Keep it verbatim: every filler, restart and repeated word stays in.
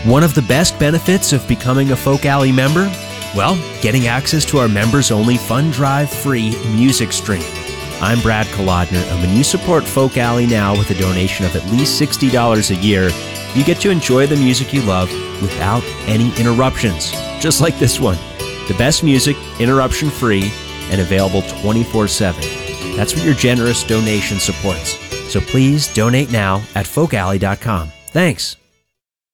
One of the best benefits of becoming a Folk Alley member? Well, getting access to our members-only Fun Drive free music stream. I'm Brad Kolodner, and when you support Folk Alley now with a donation of at least sixty dollars a year, you get to enjoy the music you love without any interruptions, just like this one. The best music, interruption-free, and available twenty-four seven. That's what your generous donation supports. So please donate now at folk alley dot com. Thanks.